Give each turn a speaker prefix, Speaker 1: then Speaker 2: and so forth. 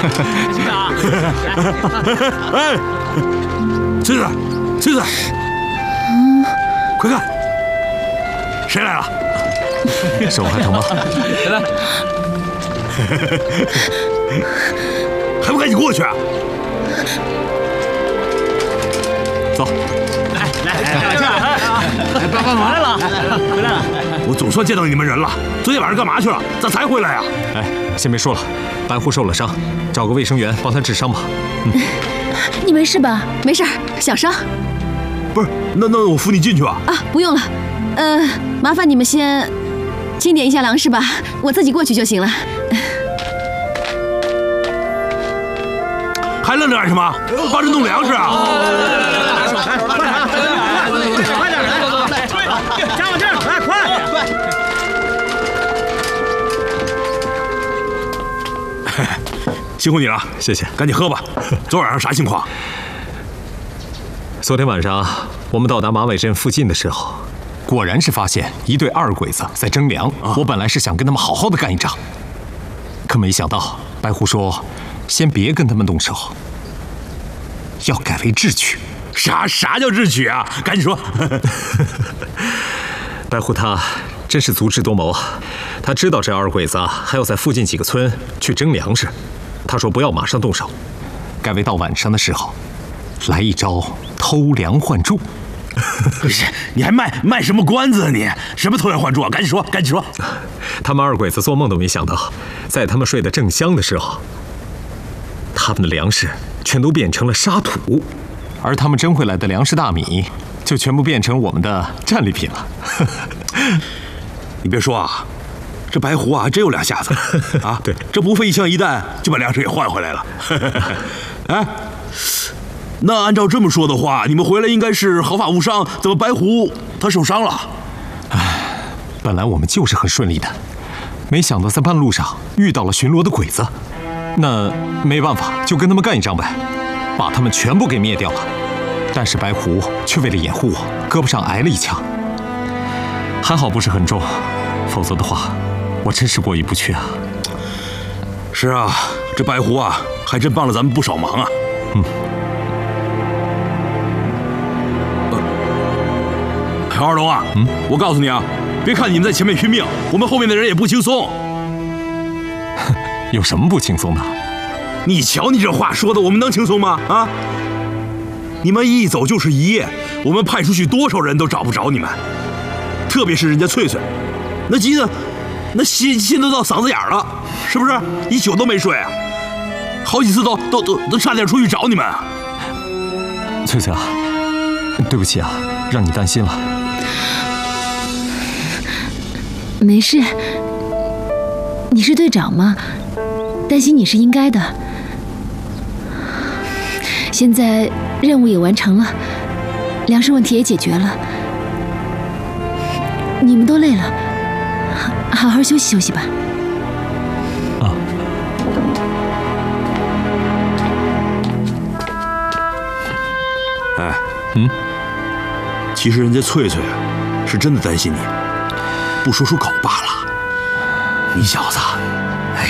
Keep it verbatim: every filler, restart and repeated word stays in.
Speaker 1: 局长，
Speaker 2: 哎，翠子，翠子，
Speaker 3: 嗯，
Speaker 2: 快看，谁来了？
Speaker 4: 手还疼吗？
Speaker 1: 来，
Speaker 2: 还不赶紧过去啊！
Speaker 4: 走，
Speaker 1: 来来来，开玩笑，帮帮忙来了，回来了。
Speaker 2: 我总算见到你们人了。昨天晚上干嘛去了？咋才回来呀？
Speaker 4: 哎，先别说了，白狐受了伤，找个卫生员帮他治伤吧。嗯，
Speaker 3: 你没事吧？没事，小伤。
Speaker 2: 不是，那那我扶你进去吧。
Speaker 3: 啊，不用了，呃，麻烦你们先清点一下粮食吧，我自己过去就行了。
Speaker 2: 还愣着干什么？帮着弄粮食啊！
Speaker 1: 拿手，快点，快点，快点，来，加把劲儿，来，快！
Speaker 2: 辛苦你了，
Speaker 4: 谢谢。
Speaker 2: 赶紧喝吧。昨晚上啥情况？
Speaker 4: 昨天晚上我们到达马尾镇附近的时候，果然是发现一队二鬼子在征粮。啊、我本来是想跟他们好好的干一仗，可没想到白狐说，先别跟他们动手，要改为智取。
Speaker 2: 啥啥叫智取啊？赶紧说。
Speaker 4: 白狐他真是足智多谋啊！他知道这二鬼子还要在附近几个村去征粮食，他说不要马上动手，改为到晚上的时候来一招偷梁换柱。
Speaker 2: 你还卖卖什么关子啊你？什么偷梁换柱啊？赶紧说，赶紧说！
Speaker 4: 他们二鬼子做梦都没想到，在他们睡得正香的时候，他们的粮食全都变成了沙土，而他们征回来的粮食大米就全部变成我们的战利品了。
Speaker 2: 你别说啊，这白狐啊还真有两下子啊！
Speaker 4: 对，
Speaker 2: 这不费一枪一弹就把粮食给换回来了。哎，那按照这么说的话，你们回来应该是毫发无伤，怎么白狐他受伤了？
Speaker 4: 哎，本来我们就是很顺利的，没想到在半路上遇到了巡逻的鬼子，那没办法，就跟他们干一仗呗，把他们全部给灭掉了。但是白狐却为了掩护我，胳膊上挨了一枪，还好不是很重，否则的话，我真是过意不去啊。
Speaker 2: 是啊，这白狐啊，还真帮了咱们不少忙啊。
Speaker 4: 嗯。
Speaker 2: 二龙啊，嗯，我告诉你啊，别看你们在前面拼命，我们后面的人也不轻松。
Speaker 4: 有什么不轻松的？
Speaker 2: 你瞧你这话说的，我们能轻松吗？啊！你们一走就是一夜，我们派出去多少人都找不着你们。特别是人家翠翠，那急得那心心都到嗓子眼了，是不是？一宿都没睡啊，好几次都都都都差点出去找你们。
Speaker 4: 翠翠啊，对不起啊，让你担心了。
Speaker 3: 没事，你是队长嘛，担心你是应该的。现在任务也完成了，粮食问题也解决了，你们都累了，好好休息休息吧。
Speaker 4: 啊。
Speaker 2: 哎，
Speaker 4: 嗯，
Speaker 2: 其实人家翠翠是真的担心你，不说出口罢了。你小子